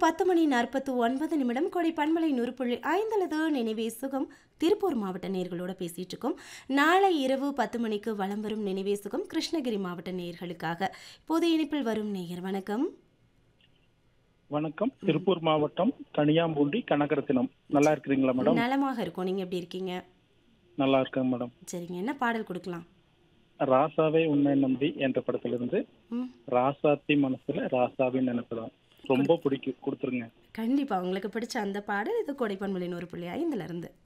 10:49 கோடை பண்பலை 100.5 நினைவே சுகம் திருப்பூர் மாவட்ட நேயர்களோட பேசிட்டு இருக்கோம். நாளை இரவு 10 மணிக்கு வலம் வரும் நினைவே சுகம் கிருஷ்ணகிரி மாவட்ட நேயர்களுக்காக. இப்போது இணைப்பில் வரும் நேயர் வணக்கம். வணக்கம். திருப்பூர் மாவட்டம் கனியாம்பூண்டி கனகரத்தினம். நல்லா இருக்கிறீங்களா மேடம்? நலமாக இருக்கும். நீங்க எப்படி இருக்கீங்க? நல்லா இருக்கேன் மேடம். சரிங்க, என்ன பாடல் கொடுக்கலாம்? ராசாவே உன்னை நம்பி என்ற படத்திலிருந்து ம், ராசாத்தி மனசுல ராசாவின் நினைப்புதான் ரொம்ப பிடிக்கும், கொடுத்துருங்க. கண்டிப்பா உங்களுக்கு பிடிச்ச அந்த பாடல் இது கோடை பண்பலை 100.5 இருந்து.